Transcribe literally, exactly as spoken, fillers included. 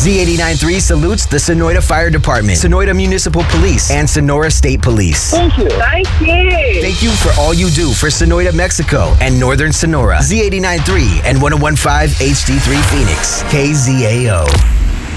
Z eighty-nine point three salutes the Sonoyta Fire Department, Sonoyta Municipal Police, and Sonora State Police. Thank you. Thank you. Thank you for all you do for Sonoyta, Mexico, and Northern Sonora. Z eighty-nine point three and one oh one point five H D three Phoenix, K Z A O.